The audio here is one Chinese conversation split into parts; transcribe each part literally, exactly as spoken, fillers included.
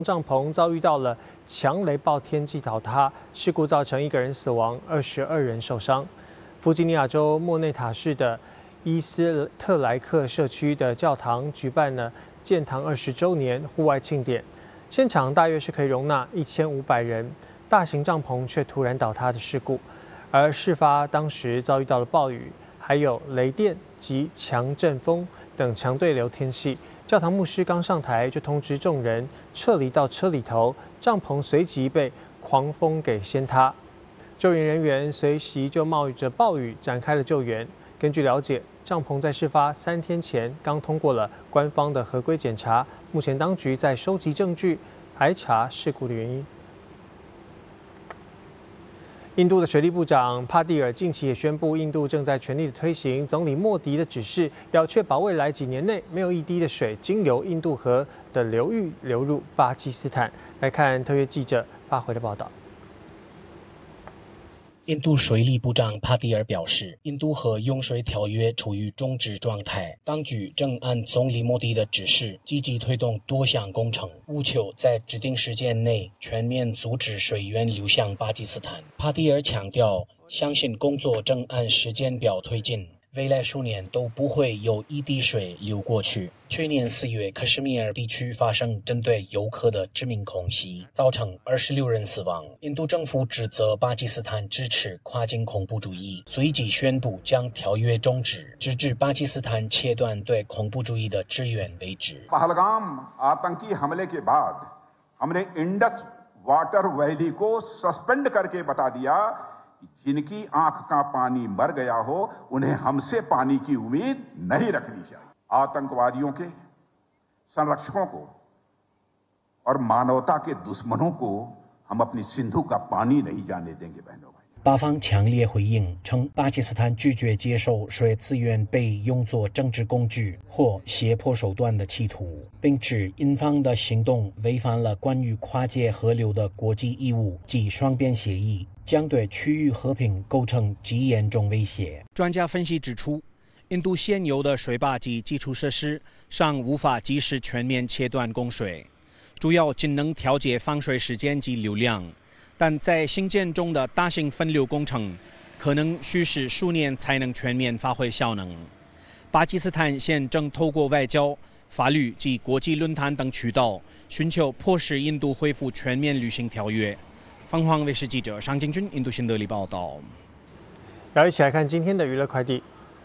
帐篷遭遇到了强雷暴天气倒塌，事故造成一个人死亡，二十二人受伤。弗吉尼亚州莫内塔市的伊斯特莱克社区的教堂举办了建堂二十周年户外庆典，现场大约是可以容纳一千五百人，大型帐篷却突然倒塌的事故。而事发当时遭遇到了暴雨，还有雷电及强阵风等强对流天气。 教堂牧师刚上台就通知众人撤离到车里头，帐篷随即被狂风给掀塌。救援人员随即就冒着暴雨展开了救援。根据了解，帐篷在事发三天前刚通过了官方的合规检查，目前当局在收集证据，排查事故的原因。 印度的水利部长帕蒂尔近期也宣布，印度正在全力的推行总理莫迪的指示，要确保未来几年内没有一滴的水经由印度河的流域流入巴基斯坦。来看特约记者发回的报道。 印度水利部长帕蒂尔表示，印度河用水条约处于终止状态，当局正按总理莫迪的指示，积极推动多项工程，务求在指定时间内全面阻止水源流向巴基斯坦。帕蒂尔强调，相信工作正按时间表推进。 未来数年都不会有一滴水流过去。去年四月，克什米尔地区发生针对游客的致命空袭，造成二十六人死亡。印度政府指责巴基斯坦支持跨境恐怖主义，随即宣布将条约终止，直至巴基斯坦切断对恐怖主义的支援为止。 पहलगाम आतंकी हमले के बाद हमने इंडस वाटर वैली को सस्पेंड करके बता दिया। जिनकी आंख का पानी मर गया हो, उन्हें हमसे पानी की उम्मीद नहीं रखनी चाहिए। आतंकवादियों के, संरक्षकों को और मानवता के दुश्मनों को हम अपनी सिंधु का पानी नहीं जाने देंगे बहनों भाई। 巴方强烈回应称，巴基斯坦拒绝接受水资源被用作政治工具或胁迫手段的企图，并指印方的行动违反了关于跨界河流的国际义务及双边协议，将对区域和平构成极严重威胁。专家分析指出，印度现有的水坝及基础设施尚无法及时全面切断供水，主要仅能调节放水时间及流量。 但在兴建中的大型分流工程，可能需时数年才能全面发挥效能。巴基斯坦现正透过外交、法律及国际论坛等渠道，寻求迫使印度恢复全面履行条约。凤凰卫视记者尚敬军印度新德里报道。 然后一起来看今天的娱乐快递。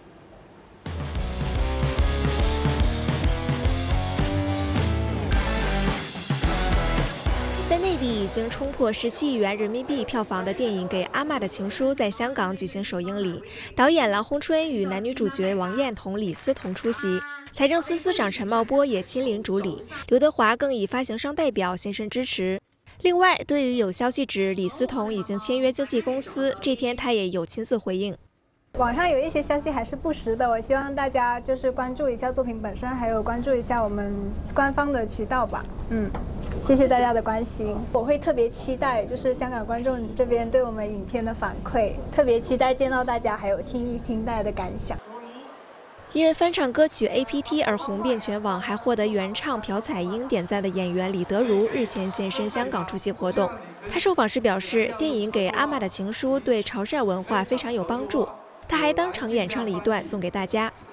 已经冲破十七亿元人民币票房的电影《给阿嬷的情书》在香港举行首映礼，导演郎洪春与男女主角王艳彤、李思彤出席，财政司司长陈茂波也亲临主礼，刘德华更以发行商代表现身支持。另外，对于有消息指李思彤已经签约经纪公司，这天他也有亲自回应。 网上有一些消息还是不实的，我希望大家就是关注一下作品本身，还有关注一下我们官方的渠道吧。嗯，谢谢大家的关心，我会特别期待就是香港观众这边对我们影片的反馈，特别期待见到大家，还有听一听大家的感想。 因为翻唱歌曲 A P T 而红遍全网，还获得原唱朴彩英点赞的演员李德如日前现身香港出席活动。他受访时表示，电影《给阿嬷的情书》对潮汕文化非常有帮助。 他还当场演唱了一段送给大家。